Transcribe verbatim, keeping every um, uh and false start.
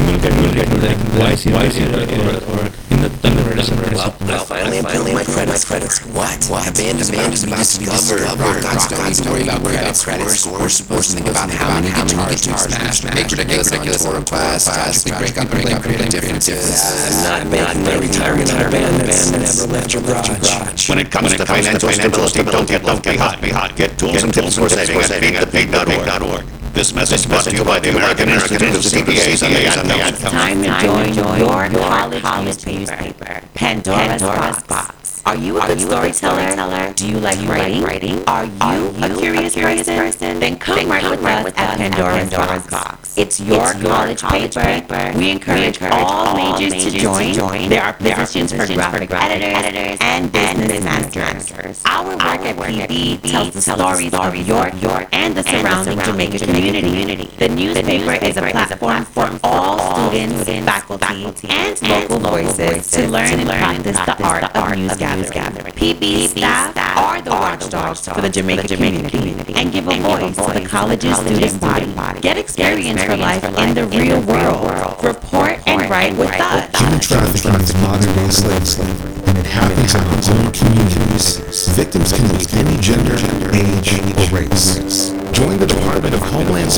Well, finally, I'm filling my credits. Credits. What? What? A band is about to be discovered. Rock gods don't need to worry about credits. Credits. We're supposed to think about how many guitars smash, make ridiculous on tour class, tragically break up and break creative differences. I'm not making my retirement in a band that's never left your garage. When it comes to financial stability, don't get don't get hot. Be hot. Get tools and tips for saving at being at big dot org. This message brought to you by the American Institute of C P As and the Ad Council. Time to join your college newspaper, Pandora's Box. Are you a good storyteller? Do you like writing? Are you a curious person? Then come write with us at Pandora's Box. It's your college paper. We encourage all majors to join. There are positions for graphic editors and business managers. Our work at P B tells the stories of York and the surrounding Jamaica community. The newspaper is a platform for all students, faculty, and local voices to learn and practice the art of news gathering. P B staff are the watchdogs for the Jamaica community and give a voice to the college's student body. Get experience for life in the real world. Report and write with us. Human trafficking is modern-day slavery, and it happens in our own communities. Victims can be any gender, age, or race. Join the Department of Homeland